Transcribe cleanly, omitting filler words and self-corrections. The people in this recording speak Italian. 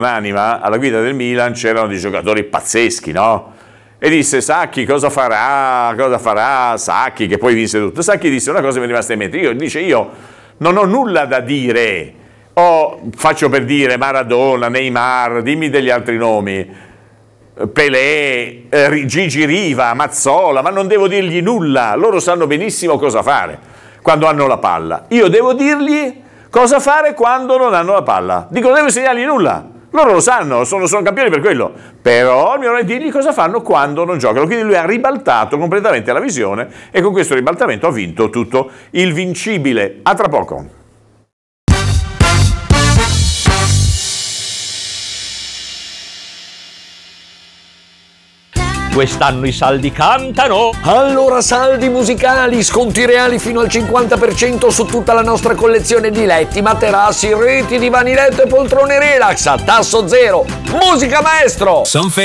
Anima, alla guida del Milan c'erano dei giocatori pazzeschi, no? E disse: Sacchi cosa farà Sacchi, che poi vinse tutto. Sacchi disse una cosa che mi è rimasta in mente: io non ho nulla da dire, faccio per dire Maradona, Neymar, dimmi degli altri nomi, Pelé, Gigi Riva, Mazzola, ma non devo dirgli nulla, loro sanno benissimo cosa fare quando hanno la palla. Io devo dirgli cosa fare quando non hanno la palla, non devo insegnargli nulla. Loro lo sanno, sono campioni per quello, però il mio ruolo è dirgli cosa fanno quando non giocano. Quindi lui ha ribaltato completamente la visione e con questo ribaltamento ha vinto tutto il vincibile. A tra poco. Quest'anno i saldi cantano! Allora saldi musicali, sconti reali fino al 50% su tutta la nostra collezione di letti, materassi, reti, divani letto e poltrone relax a tasso zero. Musica maestro!